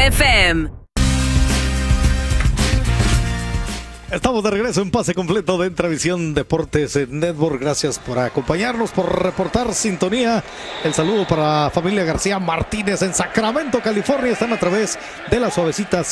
FM. Estamos de regreso en Pase Completo de Entravisión Deportes Network. Gracias por acompañarnos, por reportar sintonía. El saludo para la familia García Martínez en Sacramento, California. Están a través de la suavecita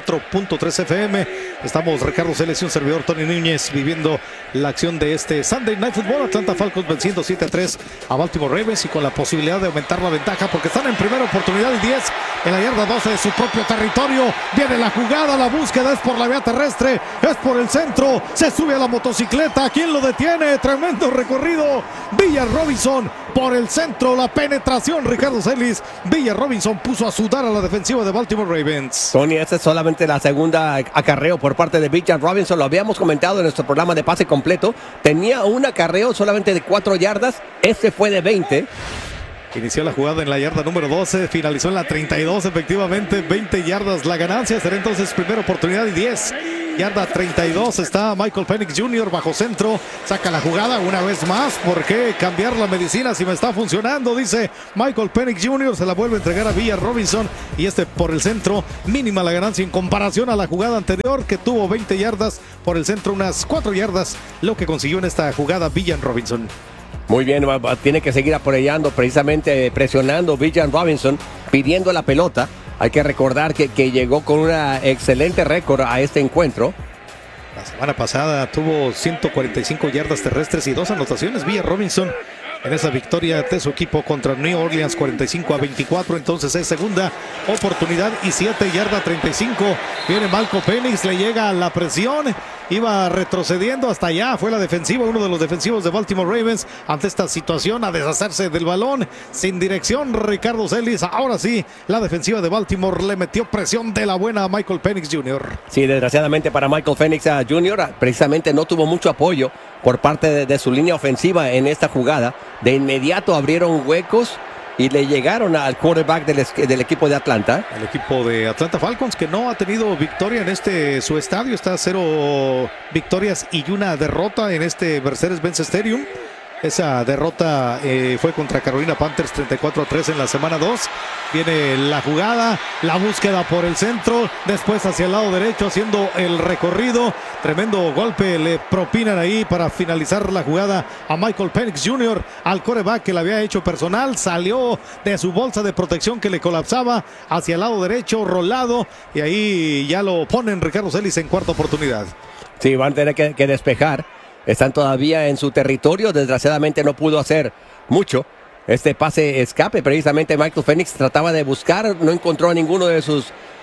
104.3 FM. Estamos Ricardo Celes y un servidor Tony Núñez viviendo la acción de este Sunday Night Football. Atlanta Falcons venciendo 7-3 a Baltimore Ravens y con la posibilidad de aumentar la ventaja porque están en primera oportunidad y 10 en la yarda 12 de su propio territorio. Viene la jugada, la búsqueda es por la vía terrestre, es por el centro, se sube a la motocicleta. ¿Quién lo detiene? Tremendo recorrido. Villar Robinson por el centro, la penetración. Ricardo Celis, Villar Robinson puso a sudar a la defensiva de Baltimore Ravens. Tony, esta es solamente la segunda acarreo por parte de Villar Robinson. Lo habíamos comentado en nuestro programa de Pase Completo. Tenía un acarreo solamente de 4 yardas. Este fue de 20. Inició la jugada en la yarda número 12, finalizó en la 32, efectivamente, 20 yardas la ganancia. Será entonces primera oportunidad y 10. Yarda 32, está Michael Penix Jr. bajo centro, saca la jugada una vez más. ¿Por qué cambiar la medicina si me está funcionando? Dice Michael Penix Jr. Se la vuelve a entregar a Villar Robinson y este por el centro, mínima la ganancia en comparación a la jugada anterior que tuvo 20 yardas por el centro, unas 4 yardas lo que consiguió en esta jugada Villar Robinson. Muy bien, tiene que seguir apoyando, precisamente presionando Villar Robinson, pidiendo la pelota. Hay que recordar que llegó con un excelente récord a este encuentro. La semana pasada tuvo 145 yardas terrestres y 2 anotaciones. Villar Robinson en esa victoria de su equipo contra New Orleans 45-24. Entonces es segunda oportunidad y 7, yarda 35. Viene Michael Penix, le llega la presión. Iba retrocediendo hasta allá, fue la defensiva, uno de los defensivos de Baltimore Ravens ante esta situación a deshacerse del balón, sin dirección Ricardo Celis. Ahora sí, la defensiva de Baltimore le metió presión de la buena a Michael Penix Jr. Sí, desgraciadamente para Michael Penix Jr. precisamente no tuvo mucho apoyo por parte de su línea ofensiva en esta jugada. De inmediato abrieron huecos y le llegaron al quarterback del equipo de Atlanta. El equipo de Atlanta Falcons que no ha tenido victoria en su estadio. Está a 0 victorias y 1 derrota en este Mercedes-Benz Stadium. Esa derrota fue contra Carolina Panthers 34-3 en la semana 2. Viene la jugada, la búsqueda por el centro, después hacia el lado derecho haciendo el recorrido. Tremendo golpe le propinan ahí para finalizar la jugada a Michael Penix Jr. al quarterback que le había hecho personal. Salió de su bolsa de protección que le colapsaba hacia el lado derecho, rolado. Y ahí ya lo ponen Ricardo Celis en cuarta oportunidad. Sí, van a tener que despejar. Están todavía en su territorio. Desgraciadamente no pudo hacer mucho. Este pase escape, precisamente Michael Penix trataba de buscar, no encontró a ninguno de sus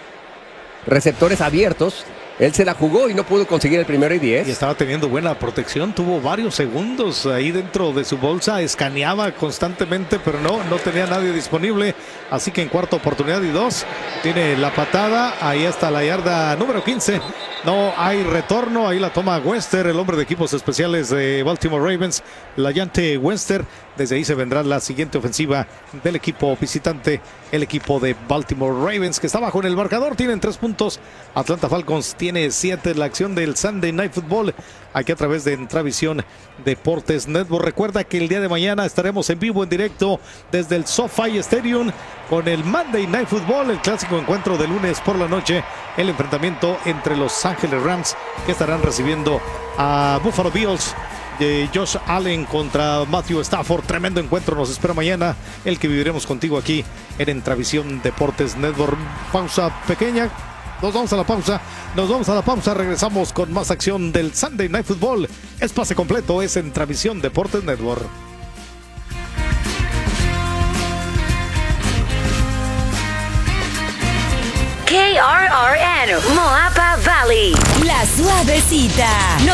receptores abiertos. Él se la jugó y no pudo conseguir el 1º y 10. Y estaba teniendo buena protección, tuvo varios segundos ahí dentro de su bolsa, escaneaba constantemente, pero no tenía nadie disponible. Así que en cuarta oportunidad y 2, tiene la patada, ahí está la yarda número 15. No hay retorno, ahí la toma Wester, el hombre de equipos especiales de Baltimore Ravens, la llante Wester. Desde ahí se vendrá la siguiente ofensiva del equipo visitante, el equipo de Baltimore Ravens, que está bajo en el marcador, tienen 3 puntos. Atlanta Falcons tiene 7. La acción del Sunday Night Football, aquí a través de Entravisión Deportes Network. Recuerda que el día de mañana estaremos en vivo, en directo, desde el SoFi Stadium, con el Monday Night Football, el clásico encuentro de lunes por la noche, el enfrentamiento entre Los Ángeles Rams, que estarán recibiendo a Buffalo Bills, de Josh Allen contra Matthew Stafford. Tremendo encuentro nos espera mañana, el que viviremos contigo aquí en Entravisión Deportes Network. Pausa pequeña, nos vamos a la pausa, regresamos con más acción del Sunday Night Football. Es Pase Completo, es Entravisión Deportes Network. KRRN, Moapa Valley, La Suavecita,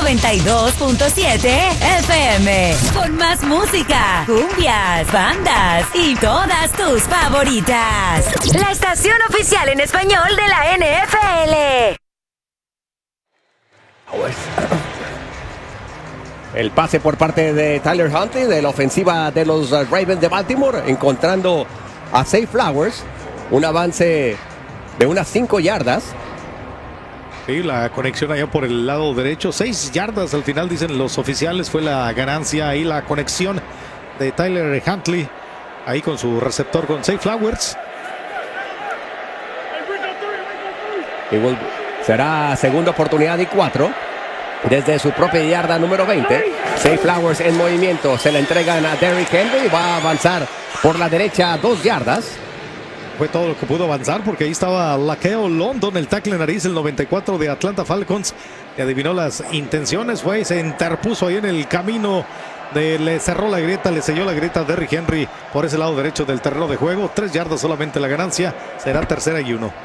92.7 FM, con más música, cumbias, bandas y todas tus favoritas. La estación oficial en español de la NFL. El pase por parte de Tyler Huntley de la ofensiva de los Ravens de Baltimore, encontrando a Zay Flowers, un avance de unas 5 yardas. Sí, la conexión allá por el lado derecho, 6 yardas al final dicen los oficiales, fue la ganancia ahí, la conexión de Tyler Huntley ahí con su receptor, con Zay Flowers. Será segunda oportunidad y 4. Desde su propia yarda número 20. Zay Flowers en movimiento. Se le entregan a Derrick Henry. Va a avanzar por la derecha 2 yardas. Fue todo lo que pudo avanzar porque ahí estaba Laqueo London, el tackle nariz, el 94 de Atlanta Falcons. Que adivinó las intenciones, fue y se interpuso ahí en el camino. Le cerró la grieta, le selló la grieta a Derrick Henry por ese lado derecho del terreno de juego. 3 yardas solamente la ganancia. Será 3ª y 1.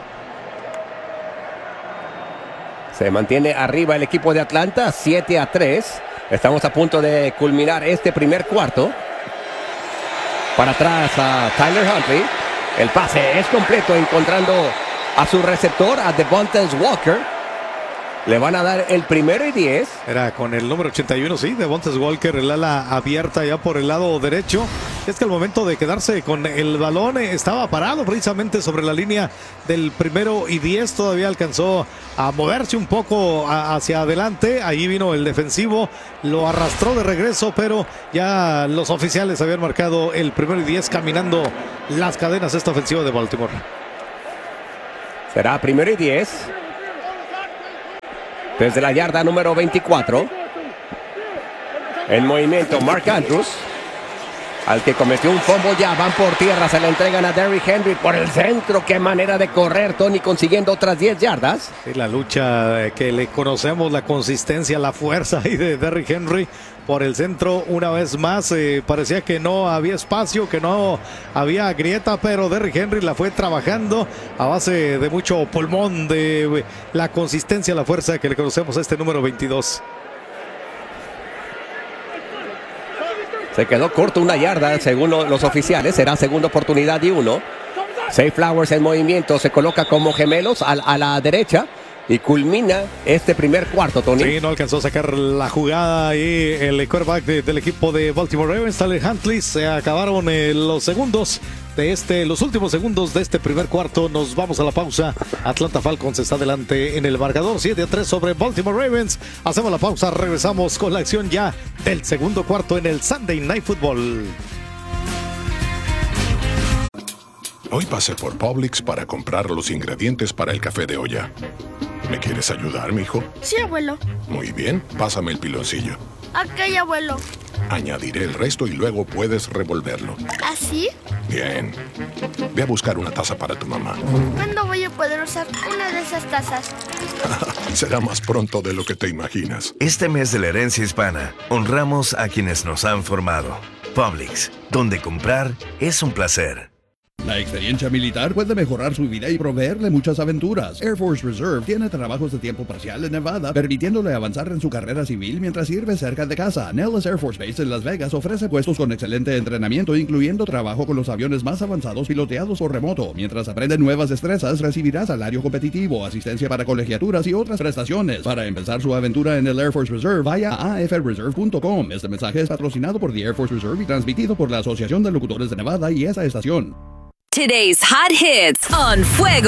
Se mantiene arriba el equipo de Atlanta, 7-3. Estamos a punto de culminar este primer cuarto. Para atrás a Tyler Huntley. El pase es completo, encontrando a su receptor, a Devontae Walker. Le van a dar el 1º y 10. Era con el número 81, sí, Devontae Walker, el ala abierta ya por el lado derecho. Es que al momento de quedarse con el balón estaba parado precisamente sobre la línea del 1º y 10. Todavía alcanzó a moverse un poco hacia adelante. Ahí vino el defensivo, lo arrastró de regreso, pero ya los oficiales habían marcado el 1º y 10 caminando las cadenas esta ofensiva de Baltimore. Será 1º y 10. Desde la yarda número 24. En movimiento Mark Andrews. Al que cometió un fumble ya. Van por tierra. Se le entregan a Derrick Henry por el centro. Qué manera de correr, Tony, consiguiendo otras 10 yardas. Sí, la lucha que le conocemos, la consistencia, la fuerza ahí de Derrick Henry por el centro una vez más. Parecía que no había espacio, que no había grieta, pero Derrick Henry la fue trabajando a base de mucho pulmón, de la consistencia, la fuerza que le conocemos a este número 22. Se quedó corto una yarda, según los oficiales. Será segunda oportunidad y 1. Zay Flowers en movimiento. Se coloca como gemelos a la derecha. Y culmina este primer cuarto, Tony. Sí, no alcanzó a sacar la jugada y el quarterback del equipo de Baltimore Ravens, Tyler Huntley. Se acabaron los últimos segundos de este primer cuarto. Nos vamos a la pausa. Atlanta Falcons está adelante en el marcador, 7-3 sobre Baltimore Ravens. Hacemos la pausa, regresamos con la acción ya del segundo cuarto en el Sunday Night Football. Hoy pasé por Publix para comprar los ingredientes para el café de olla. ¿Me quieres ayudar, mijo? Sí, abuelo. Muy bien, pásame el piloncillo. Ok, abuelo. Añadiré el resto y luego puedes revolverlo. ¿Así? Bien. Ve a buscar una taza para tu mamá. ¿Cuándo voy a poder usar una de esas tazas? Será más pronto de lo que te imaginas. Este mes de la herencia hispana, honramos a quienes nos han formado. Publix, donde comprar es un placer. La experiencia militar puede mejorar su vida y proveerle muchas aventuras. Air Force Reserve tiene trabajos de tiempo parcial en Nevada, permitiéndole avanzar en su carrera civil mientras sirve cerca de casa. Nellis Air Force Base en Las Vegas ofrece puestos con excelente entrenamiento, incluyendo trabajo con los aviones más avanzados piloteados por remoto. Mientras aprende nuevas destrezas, recibirá salario competitivo, asistencia para colegiaturas y otras prestaciones. Para empezar su aventura en el Air Force Reserve, vaya a afreserve.com. Este mensaje es patrocinado por The Air Force Reserve y transmitido por la Asociación de Locutores de Nevada y esa estación. Today's hot hits on Fuego